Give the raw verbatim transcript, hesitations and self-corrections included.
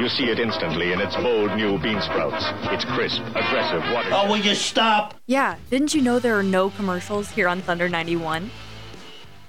You see it instantly in its bold new bean sprouts. It's crisp, aggressive water. Oh, will you stop? Yeah, didn't you know there are no commercials here on Thunder ninety-one?